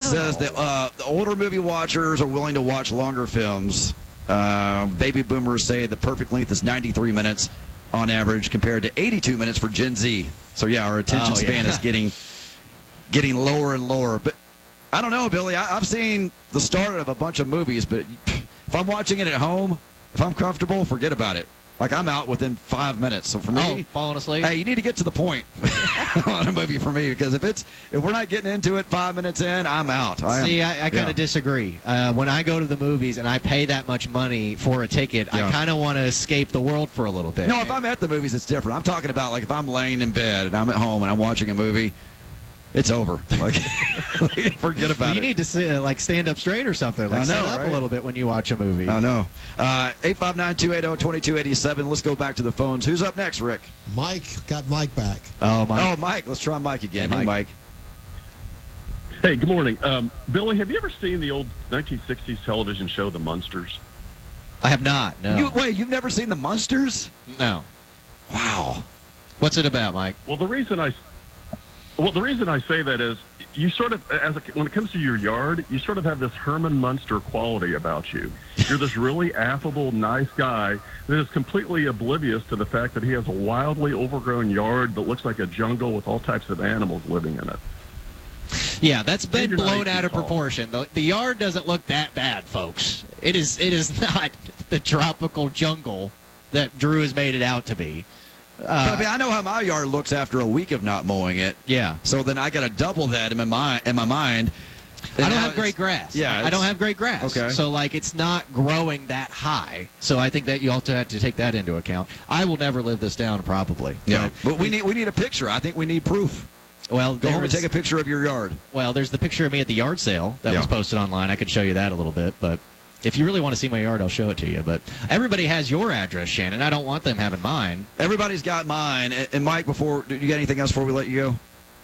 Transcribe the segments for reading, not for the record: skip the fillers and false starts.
says that the older movie watchers are willing to watch longer films. Baby boomers say the perfect length is 93 minutes on average compared to 82 minutes for Gen Z. So, yeah, our attention span is getting lower and lower. But I don't know, Billy. I've seen the start of a bunch of movies, but if I'm watching it at home, if I'm comfortable, forget about it. Like, I'm out within 5 minutes. So for me, falling asleep. Hey, you need to get to the point on a movie for me, because if we're not getting into it 5 minutes in, I'm out. I kind of disagree. When I go to the movies and I pay that much money for a ticket, I kind of want to escape the world for a little bit. No, if I'm at the movies, it's different. I'm talking about, like, if I'm laying in bed and I'm at home and I'm watching a movie, it's over. Like, forget about it. You need to stand up straight or something. Like, stand up a little bit when you watch a movie. I know. 859-280-2287. Let's go back to the phones. Who's up next, Rick? Mike. Got Mike back. Oh, Mike. Let's try Mike again. Hey, Mike. Hey, good morning. Billy, have you ever seen the old 1960s television show, The Munsters? I have not, no. You've never seen The Munsters? No. Wow. What's it about, Mike? Well, the reason I say that is you sort of, when it comes to your yard, you sort of have this Herman Munster quality about you. You're this really affable, nice guy that is completely oblivious to the fact that he has a wildly overgrown yard that looks like a jungle with all types of animals living in it. Yeah, that's been blown out of proportion. The yard doesn't look that bad, folks. It is not the tropical jungle that Drew has made it out to be. I know how my yard looks after a week of not mowing it. Yeah. So then I got to double that in my mind. I don't have great grass. Yeah. I don't have great grass. Okay. So, it's not growing that high. So I think that you also have to take that into account. I will never live this down, probably. Yeah. But we need a picture. I think we need proof. Well, go home and take a picture of your yard. Well, there's the picture of me at the yard sale that was posted online. I could show you that a little bit, but if you really want to see my yard, I'll show it to you. But everybody has your address, Shannon. I don't want them having mine. Everybody's got mine. And Mike, you got anything else before we let you go?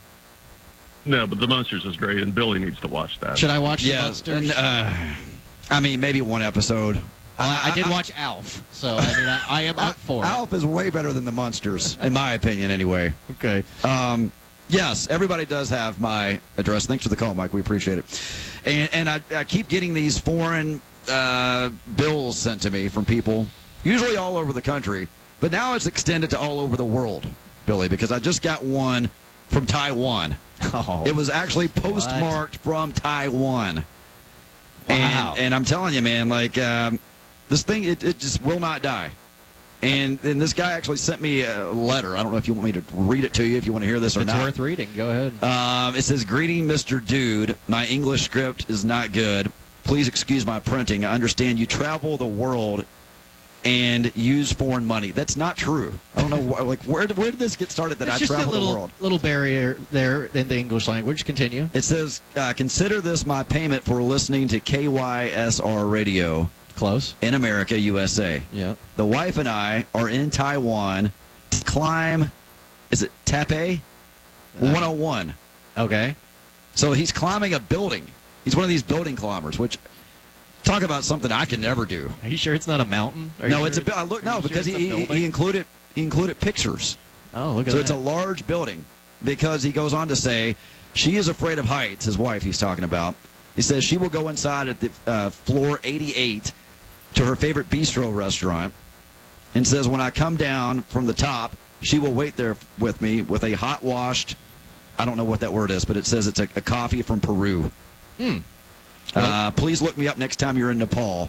No, but The Munsters is great, and Billy needs to watch that. Should I watch The Munsters? Maybe one episode. I did watch Alf, so I am up for it. Alf is way better than The Munsters, in my opinion, anyway. Okay. Yes, everybody does have my address. Thanks for the call, Mike. We appreciate it. And I keep getting these foreign bills sent to me from people, usually all over the country, but now it's extended to all over the world, Billy, because I just got one from Taiwan. Oh, it was actually postmarked from Taiwan. Wow. And I'm telling you, man, this thing, it just will not die. And this guy actually sent me a letter. I don't know if you want me to read it to you, if you want to hear this or not. It's worth reading. Go ahead. It says, "Greeting, Mr. Dude. My English script is not good. Please excuse my printing. I understand you travel the world and use foreign money." That's not true. I don't know, where did this get started that I travel the world? Little barrier there in the English language. Continue. It says, "Consider this my payment for listening to KYSR radio. Close. In America, USA. Yeah. The wife and I are in Taiwan to climb, is it Taipei 101? Okay. So he's climbing a building. He's one of these building climbers, which, talk about something I can never do. Are you sure it's not a mountain? Because he included pictures. Oh, look at that. So it's a large building, because he goes on to say she is afraid of heights, his wife he's talking about. He says she will go inside at the floor 88 to her favorite bistro restaurant, and says when I come down from the top, she will wait there with me with a hot washed, I don't know what that word is, but it says it's a coffee from Peru. Please look me up next time you're in Nepal.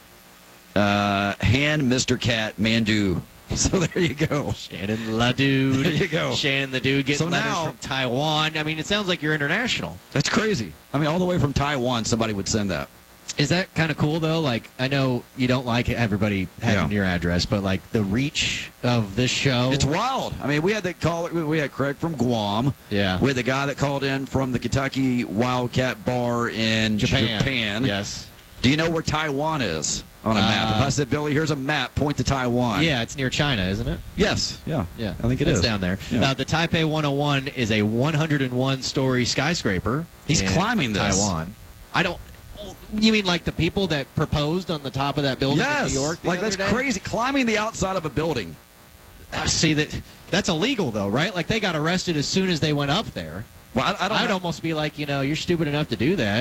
Han Mr. Cat Mandu. So there you go. Shannon La Dude. There you go. Shannon the Dude getting letters from Taiwan. I mean, it sounds like you're international. That's crazy. I mean, all the way from Taiwan, somebody would send that. Is that kind of cool, though? I know you don't like everybody having your address, but, the reach of this show. It's wild. I mean, we had Craig from Guam. Yeah. We had the guy that called in from the Kentucky Wildcat Bar in Japan. Yes. Do you know where Taiwan is on a map? If I said, Billy, here's a map, point to Taiwan. Yeah, it's near China, isn't it? Yes. Yeah. Yeah. I think it is. It's down there. Yeah. The Taipei 101 is a 101-story skyscraper. He's climbing this. Taiwan. You mean the people that proposed on the top of that building in New York the other that's day? crazy. Climbing the outside of a building. See, that's illegal, though, right? They got arrested as soon as they went up there. Well, I'd almost be you're stupid enough to do that.